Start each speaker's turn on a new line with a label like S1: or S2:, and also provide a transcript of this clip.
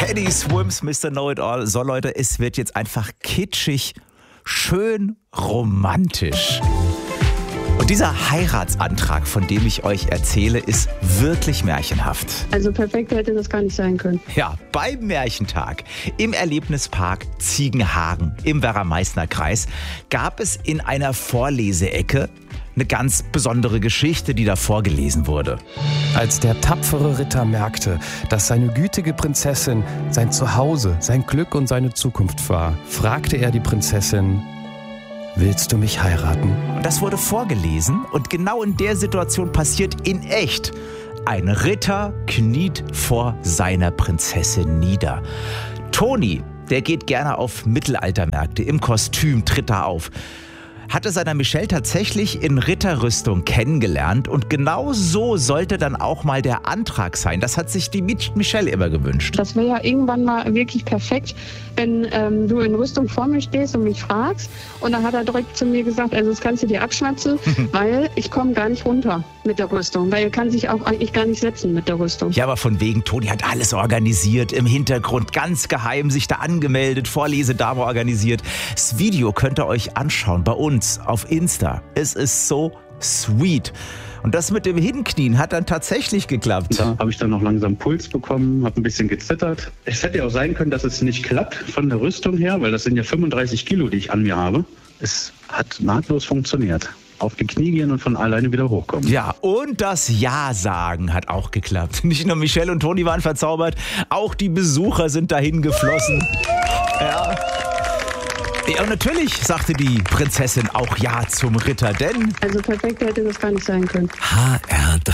S1: Teddy Swims, Mr. Know-It-All. So Leute, es wird jetzt einfach kitschig, schön romantisch. Und dieser Heiratsantrag, von dem ich euch erzähle, ist wirklich märchenhaft.
S2: Also perfekt hätte das gar nicht sein können.
S1: Ja, beim Märchentag im Erlebnispark Ziegenhagen im Werra-Meißner-Kreis gab es in einer Vorleseecke eine ganz besondere Geschichte, die da vorgelesen wurde.
S3: Als der tapfere Ritter merkte, dass seine gütige Prinzessin sein Zuhause, sein Glück und seine Zukunft war, fragte er die Prinzessin: Willst du mich heiraten?
S1: Und das wurde vorgelesen und genau in der Situation passiert in echt. Ein Ritter kniet vor seiner Prinzessin nieder. Toni, der geht gerne auf Mittelaltermärkte, im Kostüm tritt da auf. Hatte seiner Michelle tatsächlich in Ritterrüstung kennengelernt und genau so sollte dann auch mal der Antrag sein. Das hat sich die Michelle immer gewünscht.
S2: Das wäre ja irgendwann mal wirklich perfekt, wenn du in Rüstung vor mir stehst und mich fragst. Und dann hat er direkt zu mir gesagt, also das kannst du dir abschnatzen, weil ich komme gar nicht runter mit der Rüstung. Weil er kann sich auch eigentlich gar nicht setzen mit der Rüstung.
S1: Ja, aber von wegen, Toni hat alles organisiert, im Hintergrund ganz geheim sich da angemeldet, Vorlesedame organisiert. Das Video könnt ihr euch anschauen bei uns auf Insta. Es ist so sweet. Und das mit dem Hinknien hat dann tatsächlich geklappt.
S4: Da habe ich dann noch langsam Puls bekommen, habe ein bisschen gezittert. Es hätte ja auch sein können, dass es nicht klappt von der Rüstung her, weil das sind ja 35 Kilo, die ich an mir habe. Es hat nahtlos funktioniert. Auf die Knie gehen und von alleine wieder hochkommen.
S1: Ja, und das Ja-Sagen hat auch geklappt. Nicht nur Michelle und Toni waren verzaubert, auch die Besucher sind dahin geflossen. Ja. Ja, und natürlich sagte die Prinzessin auch Ja zum Ritter, denn
S2: Also perfekt hätte das gar nicht sein können.
S1: HR3